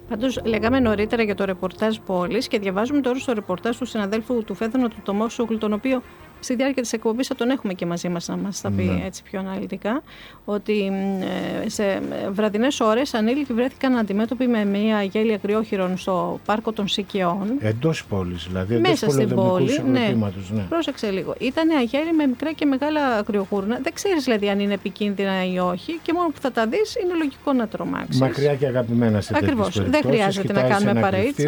Πάντως, λέγαμε νωρίτερα για το ρεπορτάζ πόλης και διαβάζουμε τώρα στο ρεπορτάζ του συναδέλφου του Φέδωνο του Τομόσογλου, τον οποίο στη διάρκεια της εκπομπής θα τον έχουμε και μαζί μας να μας τα πει έτσι πιο αναλυτικά, ότι σε βραδινές ώρες ανήλικοι βρέθηκαν αντιμέτωποι με μια γέλια κρυόχειρων στο πάρκο των Σικαιών. Εντός πόλης, δηλαδή μέσα στην πόλη. Ναι. Πρόσεξε λίγο. Ήταν αγέλη με μικρά και μεγάλα κρυοχούρνα. Δεν ξέρεις δηλαδή αν είναι επικίνδυνα ή όχι, και μόνο που θα τα δεις είναι λογικό να τρομάξεις. Μακριά και αγαπημένα σε τέτοιες περιπτώσεις. Ακριβώς. Δεν χρειάζεται να κάνουμε παραίτσα.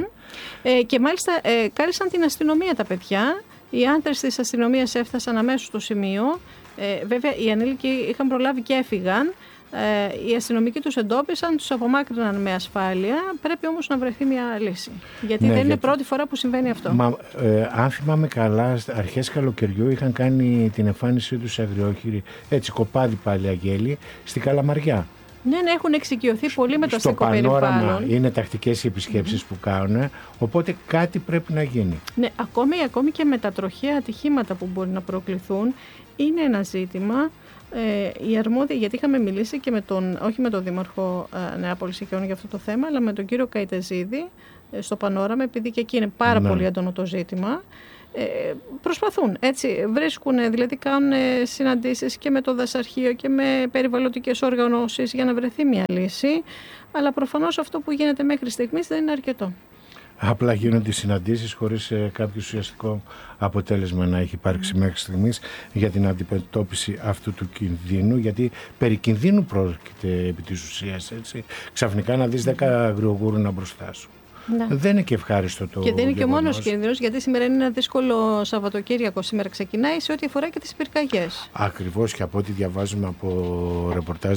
Και μάλιστα κάλεσαν την αστυνομία τα παιδιά. Οι άντρες της αστυνομίας έφτασαν αμέσως στο σημείο. Βέβαια, οι ανήλικοι είχαν προλάβει και έφυγαν. Οι αστυνομικοί τους εντόπισαν, τους απομάκρυναν με ασφάλεια. Πρέπει όμως να βρεθεί μια λύση. Γιατί δεν είναι πρώτη φορά που συμβαίνει αυτό. Αν θυμάμαι καλά, αρχές καλοκαιριού είχαν κάνει την εμφάνισή τους αγριόχειροι, έτσι κοπάδι πάλι αγέλη, στη Καλαμαριά. Ναι, έχουν εξοικειωθεί πολύ με το αστικό περιβάλλον. Στο Πανόραμα είναι τακτικές οι επισκέψεις που κάνουν, οπότε κάτι πρέπει να γίνει. Ναι, ακόμη και με τα τροχαία ατυχήματα που μπορεί να προκληθούν, είναι ένα ζήτημα. Οι αρμόδιοι, γιατί είχαμε μιλήσει και όχι με τον Δήμαρχο Νεάπολης Σικαιών για αυτό το θέμα, αλλά με τον κύριο Καϊτεζίδη στο Πανόραμα, επειδή και εκεί είναι πάρα πολύ έντονο το ζήτημα. Προσπαθούν, έτσι, βρίσκουν, δηλαδή κάνουν συναντήσεις και με το δασαρχείο και με περιβαλλοντικές οργανώσεις για να βρεθεί μια λύση, αλλά προφανώς αυτό που γίνεται μέχρι στιγμής δεν είναι αρκετό. Απλά γίνονται συναντήσεις χωρίς κάποιο ουσιαστικό αποτέλεσμα να έχει υπάρξει μέχρι στιγμής για την αντιμετώπιση αυτού του κινδύνου, γιατί περί κινδύνου πρόκειται επί της ουσίας, έτσι. Ξαφνικά να δεις 10 αγριογούρουνα μπροστά σου. Ναι. Δεν είναι και ευχάριστο το. Και δεν είναι και ο μόνος κίνδυνος, γιατί σήμερα είναι ένα δύσκολο Σαββατοκύριακο. Σήμερα ξεκινάει σε ό,τι αφορά και τις πυρκαγιές. Ακριβώς, και από ό,τι διαβάζουμε από ρεπορτάζ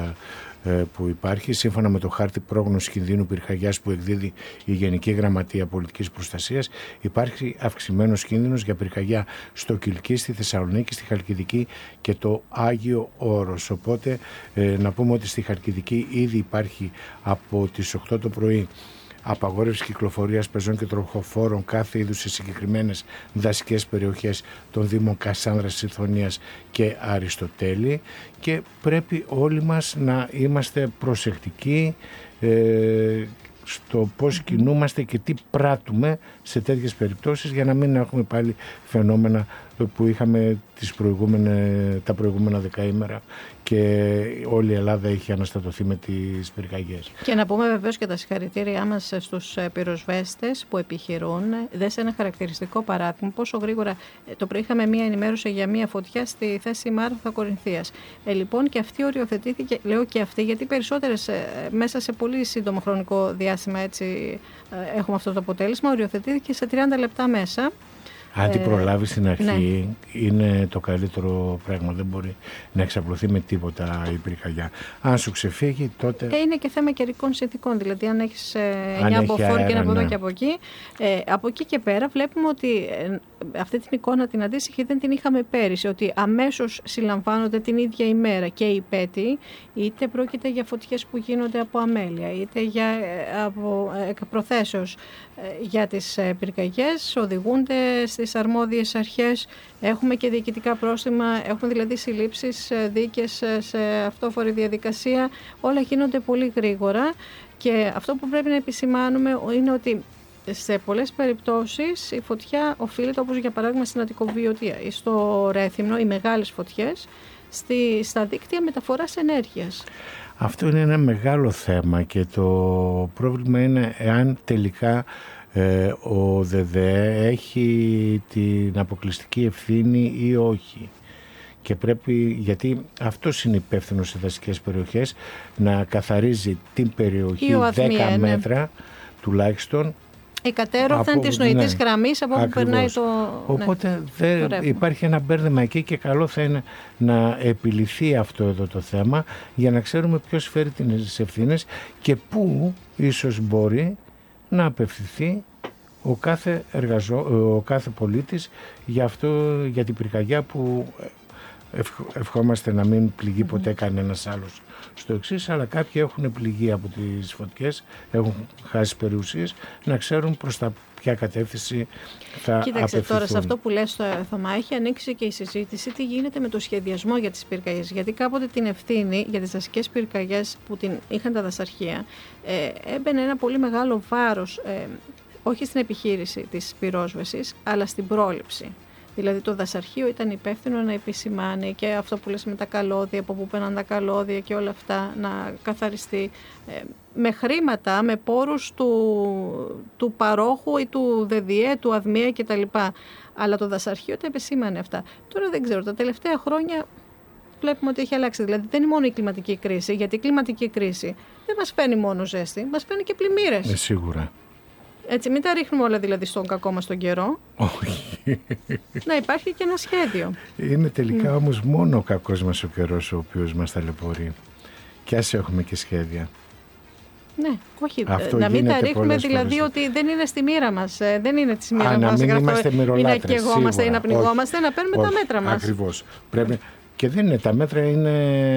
που υπάρχει, σύμφωνα με το χάρτη πρόγνωσης κινδύνου πυρκαγιάς που εκδίδει η Γενική Γραμματεία Πολιτικής Προστασίας, υπάρχει αυξημένος κίνδυνος για πυρκαγιά στο Κιλκί, στη Θεσσαλονίκη, στη Χαλκιδική και το Άγιο Όρος. Οπότε να πούμε ότι στη Χαλκιδική ήδη υπάρχει από τις 8 το πρωί απαγόρευση κυκλοφορίας πεζών και τροχοφόρων κάθε είδους σε συγκεκριμένες δασικές περιοχές των Δήμων Κασάνδρας, Σιθωνίας και Αριστοτέλη, και πρέπει όλοι μας να είμαστε προσεκτικοί στο πώς κινούμαστε και τι πράττουμε σε τέτοιες περιπτώσεις, για να μην έχουμε πάλι φαινόμενα που είχαμε τα προηγούμενα δεκαήμερα και όλη η Ελλάδα έχει αναστατωθεί με τις πυρκαγιές. Και να πούμε βεβαίως και τα συγχαρητήριά μας στους πυροσβέστες που επιχειρούν. Δες ένα χαρακτηριστικό παράδειγμα πόσο γρήγορα το πρωί είχαμε μία ενημέρωση για μία φωτιά στη θέση Μάρθα Κορινθίας. Λοιπόν, και αυτή οριοθετήθηκε, λέω και αυτή, γιατί περισσότερες μέσα σε πολύ σύντομο χρονικό διάστημα, έτσι έχουμε αυτό το αποτέλεσμα, οριοθετήθηκε σε 30 λεπτά μέσα. Αν την προλάβει στην αρχή, είναι το καλύτερο πράγμα. Δεν μπορεί να εξαπλωθεί με τίποτα η πυρκαγιά. Αν σου ξεφύγει, τότε. Είναι και θέμα καιρικών συνθηκών. Δηλαδή, αν έχεις 9 από φόρ και ένα από εδώ και από εκεί. Από εκεί και πέρα, βλέπουμε ότι αυτή την εικόνα την αντίστοιχη δεν την είχαμε πέρυσι. Ότι αμέσως συλλαμβάνονται την ίδια ημέρα και οι υπέτειοι, είτε πρόκειται για φωτιές που γίνονται από αμέλεια, είτε από προθέσεως για τις πυρκαγιές, οδηγούνται στις αρμόδιες αρχές. Έχουμε και διοικητικά πρόστιμα, έχουμε δηλαδή συλλήψεις, δίκες σε αυτόφορη διαδικασία. Όλα γίνονται πολύ γρήγορα, και αυτό που πρέπει να επισημάνουμε είναι ότι σε πολλές περιπτώσεις η φωτιά οφείλεται, όπως για παράδειγμα στην Αττικοβιωτία ή στο Ρέθυμνο, οι μεγάλες φωτιές, στα δίκτυα μεταφοράς ενέργειας. Αυτό είναι ένα μεγάλο θέμα, και το πρόβλημα είναι εάν τελικά ο ΔΔΕ έχει την αποκλειστική ευθύνη ή όχι. Και πρέπει, γιατί αυτός είναι υπεύθυνος σε δασικές περιοχές, να καθαρίζει την περιοχή 10 μέτρα τουλάχιστον εκατέρωθεν της νοητής γραμμής από όπου περνάει το. Οπότε υπάρχει ένα μπέρδεμα εκεί, και καλό θα είναι να επιληθεί αυτό εδώ το θέμα, για να ξέρουμε ποιος φέρει τις ευθύνες και πού ίσως μπορεί να απευθυνθεί ο κάθε πολίτης για την πυρκαγιά που ευχόμαστε να μην πληγεί ποτέ κανένας άλλος στο εξής, αλλά κάποιοι έχουν πληγεί από τις φωτιές, έχουν χάσει περιουσίες, να ξέρουν προς τα ποια κατεύθυνση θα απευθυνθούν. Τώρα σε αυτό που λες, Θωμά, έχει ανοίξει και η συζήτηση τι γίνεται με το σχεδιασμό για τις πυρκαγιές. Γιατί κάποτε την ευθύνη για τις δασικές πυρκαγιές που την είχαν τα δασαρχεία, έμπαινε ένα πολύ μεγάλο βάρος, όχι στην επιχείρηση της πυρόσβεσης, αλλά στην πρόληψη. Δηλαδή το δασαρχείο ήταν υπεύθυνο να επισημάνει και αυτό που λες με τα καλώδια, από πού παίρναν τα καλώδια και όλα αυτά να καθαριστεί με χρήματα, με πόρους του παρόχου ή του ΔΔΕ, του ΑΔΜΙΑ κτλ. Αλλά το δασαρχείο τα επισήμανε αυτά. Τώρα δεν ξέρω, τα τελευταία χρόνια βλέπουμε ότι έχει αλλάξει. Δηλαδή δεν είναι μόνο η κλιματική κρίση, γιατί η κλιματική κρίση δεν μας φέρνει μόνο ζέστη, μας φέρνει και πλημμύρες. Σίγουρα. Έτσι, μην τα ρίχνουμε όλα δηλαδή στον κακό μας τον καιρό. Όχι. Να υπάρχει και ένα σχέδιο. Είναι τελικά όμως μόνο ο κακός μας ο καιρός ο οποίος μας ταλαιπωρεί. Και ας έχουμε και σχέδια. Ναι, όχι. Να μην τα ρίχνουμε δηλαδή ότι δεν είναι στη μοίρα μας. Δεν είναι τη μοίρα μας. Να μην είμαστε μυρολάτρες. Ή να καιγόμαστε ή να πνιγόμαστε, να παίρνουμε τα μέτρα μας. Ακριβώς. Πρέπει. Και δεν είναι, τα μέτρα είναι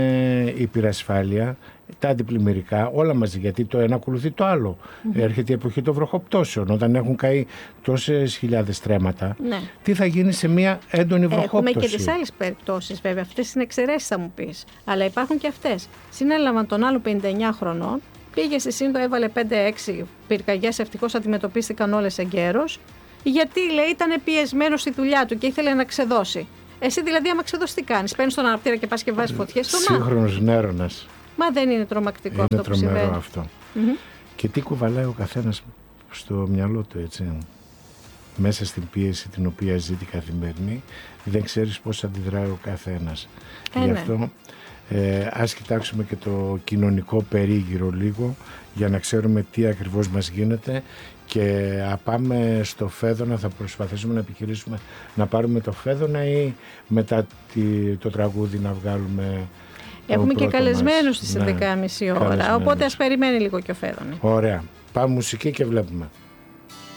η πυρασφάλεια, τα αντιπλημμυρικά, όλα μαζί, γιατί το ένα ακολουθεί το άλλο. Έρχεται η εποχή των βροχοπτώσεων, όταν έχουν καεί τόσες χιλιάδες στρέμματα. Ναι. Τι θα γίνει σε μια έντονη βροχόπτωση. Έχουμε και τις άλλες περιπτώσεις βέβαια, αυτές είναι εξαιρέσεις θα μου πεις, αλλά υπάρχουν και αυτές. Συνέλαβαν τον άλλο 59 χρονών, πήγε στη Σύνδο, έβαλε 5-6 πυρκαγιές, ευτυχώς αντιμετωπίστηκαν όλες εγκαίρως, γιατί λέει ήταν πιεσμένος στη δουλειά του και ήθελε να ξεδώσει. Εσύ δηλαδή, άμα ξεδώσει, τι κάνεις? Παίρνεις τον αναπτήρα και πας και βάζεις φωτιές στο μάτι. Σύγχρονος νέρονας. Μα δεν είναι τρομακτικό αυτό που συμβαίνει? Είναι τρομερό αυτό. Και τι κουβαλάει ο καθένας στο μυαλό του, έτσι. Μέσα στην πίεση την οποία ζει την καθημερινή, δεν ξέρεις πώς αντιδράει ο καθένας. Γι' αυτό ας κοιτάξουμε και το κοινωνικό περίγυρο λίγο, για να ξέρουμε τι ακριβώς μας γίνεται. Και πάμε στο Φέδωνα, θα προσπαθήσουμε να επιχειρήσουμε να πάρουμε το Φέδωνα ή μετά το τραγούδι να βγάλουμε. Έχουμε και καλεσμένους στις 11.30 ώρα, οπότε ας περιμένει λίγο και ο Φέδωνα. Ωραία. Πάμε μουσική και βλέπουμε.